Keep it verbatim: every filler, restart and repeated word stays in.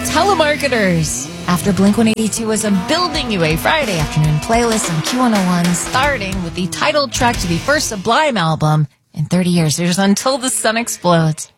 telemarketers. After Blink one eighty-two was I'm building you a Friday afternoon playlist on Q one oh one, starting with the title track to the first Sublime album in thirty years. There's Until the Sun Explodes.